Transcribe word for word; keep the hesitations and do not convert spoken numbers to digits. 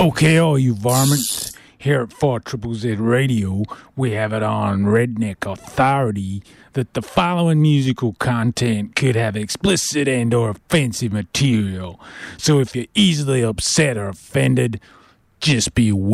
Okay, all you varmints, here at four Triple Z Radio, we have it on Redneck Authority that the following musical content could have explicit and or offensive material. So if you're easily upset or offended, just be aware.